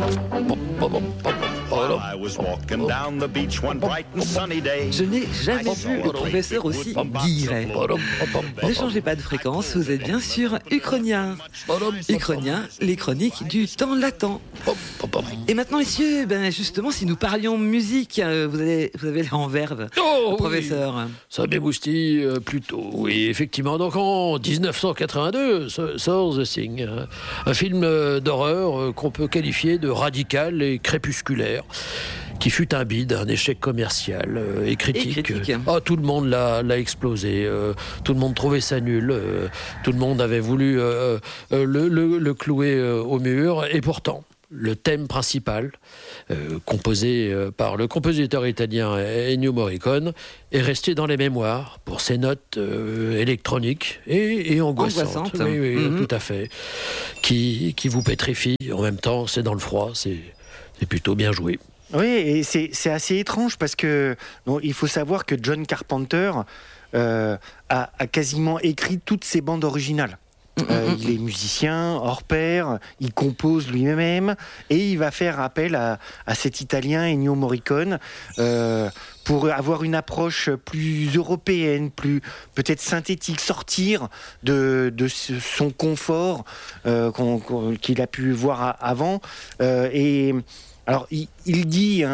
I was walking down the beach one bright and sunny day. Je n'ai jamais vu le professeur aussi guiré. Ne changez pas de fréquence, vous êtes bien sur Uchronia. Uchronia, les chroniques du temps latent. Et maintenant, messieurs, justement, si nous parlions musique, vous avez l'air en verve, professeur. Oui. Ça m'émoustille plutôt, oui, effectivement. Donc en 1982 sort The Thing, un film d'horreur qu'on peut qualifier de radical et crépusculaire, qui fut un bide, un échec commercial et critique. Tout le monde l'a explosé, tout le monde trouvait ça nul, tout le monde avait voulu le clouer au mur, et pourtant le thème principal, composé par le compositeur italien Ennio Morricone, est resté dans les mémoires pour ses notes électroniques et angoissantes. Oui, tout à fait. Qui vous pétrifie. En même temps, c'est dans le froid, c'est plutôt bien joué. Oui, et c'est assez étrange parce que il faut savoir que John Carpenter a quasiment écrit toutes ses bandes originales. Il est musicien hors pair, il compose lui-même et il va faire appel à cet Italien Ennio Morricone pour avoir une approche plus européenne, plus peut-être synthétique, sortir de son confort qu'il a pu voir avant. Et alors il dit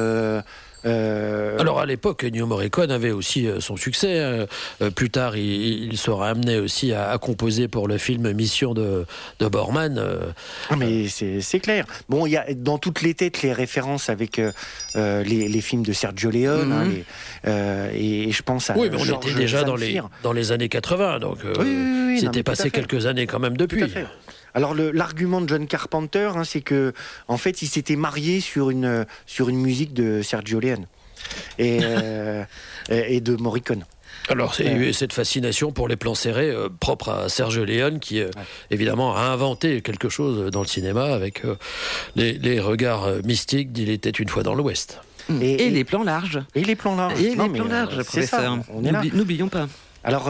alors à l'époque, Ennio Morricone avait aussi son succès. Plus tard, il sera amené aussi à composer pour le film Mission de Borman. Mais c'est clair. Bon, il y a dans toutes les têtes les références avec les films de Sergio Leone, et je pense à. Oui, mais on Georges était déjà Zamfir. dans les années 80, donc oui, c'était passé quelques années quand même depuis. Tout à fait. Alors l'argument de John Carpenter, c'est que en fait il s'était marié sur une musique de Sergio Leone et de Morricone. Alors c'est cette fascination pour les plans serrés propre à Sergio Leone qui évidemment a inventé quelque chose dans le cinéma avec les regards mystiques d'Il était une fois dans l'Ouest. Et les plans larges. Et les plans larges. Professeur. N'oublions pas. Alors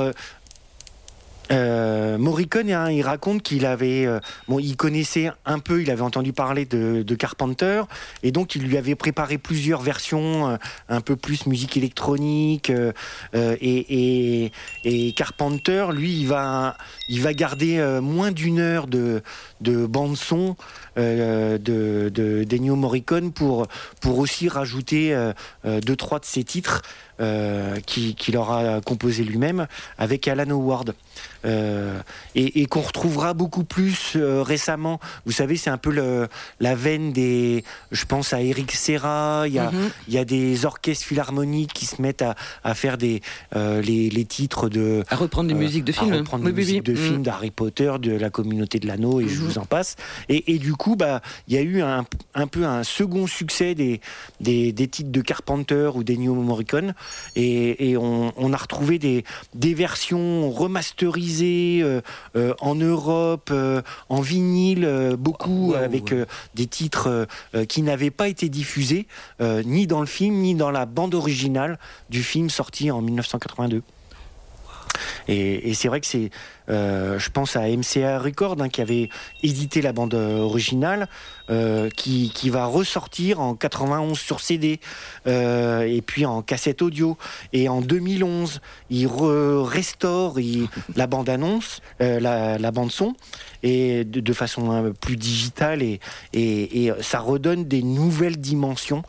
Morricone, il raconte qu'il avait, il connaissait un peu, il avait entendu parler de Carpenter, et donc il lui avait préparé plusieurs versions, un peu plus musique électronique, et Carpenter, lui, il va garder moins d'une heure de bande son d'Ennio Morricone pour aussi rajouter 2-3 de ses titres qu'il aura composé lui-même avec Alan Howard, et qu'on retrouvera beaucoup plus récemment. Vous savez, c'est un peu la veine je pense à Eric Serra. Il y a des orchestres philharmoniques qui se mettent à faire les titres à reprendre des musiques de films, de films d'Harry Potter, de la Communauté de l'Anneau, et je vous en passe. Et du coup, il y a eu un peu un second succès des titres de Carpenter ou d'Ennio Morricone, et on a retrouvé des versions remasterisées en Europe, en vinyle, beaucoup avec des titres qui n'avaient pas été diffusés ni dans le film ni dans la bande originale du film sorti en 1982. Et c'est vrai que je pense à MCA Records, qui avait édité la bande originale, qui va ressortir en 91 sur CD, et puis en cassette audio. Et en 2011, il restaure la bande-annonce, la bande-son, et de façon plus digitale, et ça redonne des nouvelles dimensions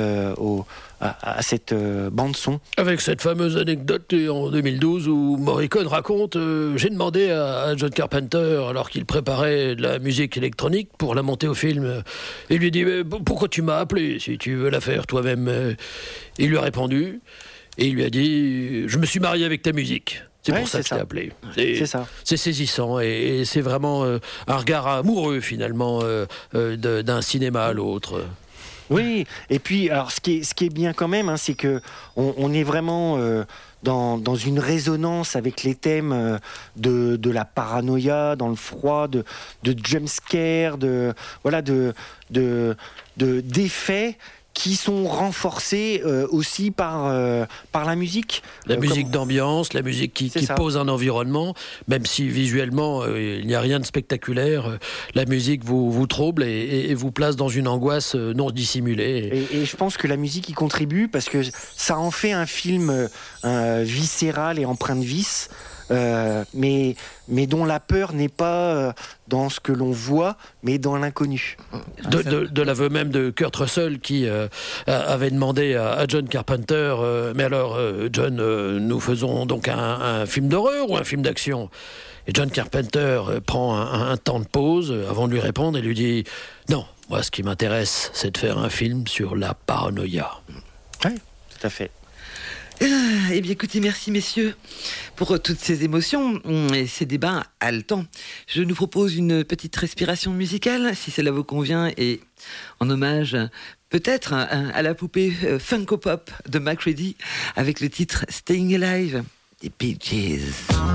à cette bande-son. Avec cette fameuse anecdote en 2012 où Morricone raconte j'ai demandé à John Carpenter, alors qu'il préparait de la musique électronique pour la monter au film, il lui dit pourquoi tu m'as appelé si tu veux la faire toi-même. Il lui a répondu et il lui a dit je me suis marié avec ta musique. C'est pour ça que je t'ai appelé. C'est saisissant et c'est vraiment un regard amoureux finalement d'un cinéma à l'autre. Oui, et puis alors ce qui est bien quand même, c'est que on est vraiment dans une résonance avec les thèmes de la paranoïa, dans le froid, de jumpscare, d'effets qui sont renforcés aussi par la musique. La musique d'ambiance, la musique qui pose un environnement, même si visuellement il n'y a rien de spectaculaire, la musique vous trouble et vous place dans une angoisse non dissimulée. Et je pense que la musique y contribue parce que ça en fait un film viscéral et empreint de vice. Mais dont la peur n'est pas dans ce que l'on voit, mais dans l'inconnu. De l'aveu même de Kurt Russell qui avait demandé à John Carpenter mais alors John, nous faisons donc un film d'horreur ou un film d'action? Et John Carpenter prend un temps de pause avant de lui répondre et lui dit non, moi ce qui m'intéresse c'est de faire un film sur la paranoïa. Oui, tout à fait. Eh bien écoutez, merci messieurs pour toutes ces émotions et ces débats haletants. Je nous propose une petite respiration musicale, si cela vous convient, et en hommage peut-être à la poupée Funko Pop de MacReady avec le titre Staying Alive des Bee Gees.